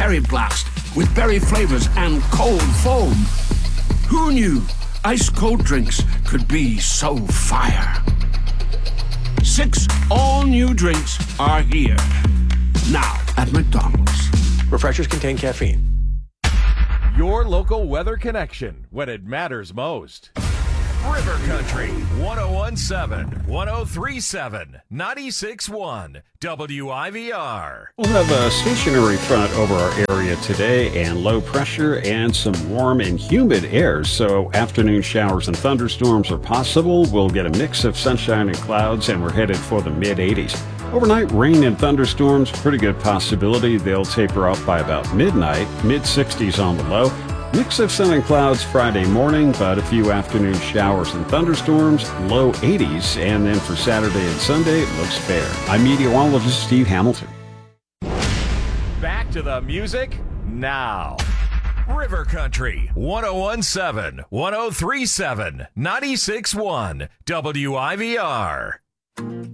Berry Blast with berry flavors and cold foam. Who knew ice-cold drinks could be so fire? 6 all-new drinks are here. Now at McDonald's. Refreshers contain caffeine. Your local weather connection when it matters most. River Country, 1017, 1037, 96.1, WIVR. We'll have a stationary front over our area today and low pressure and some warm and humid air, so afternoon showers and thunderstorms are possible. We'll get a mix of sunshine and clouds, and we're headed for the mid-80s. Overnight rain and thunderstorms, pretty good possibility. They'll taper off by about midnight, mid-60s on the low. Mix of sun and clouds Friday morning, but a few afternoon showers and thunderstorms, low 80s, and then for Saturday and Sunday, it looks fair. I'm meteorologist Steve Hamilton. Back to the music now. River Country, 1017, 1037, 96.1, WIVR.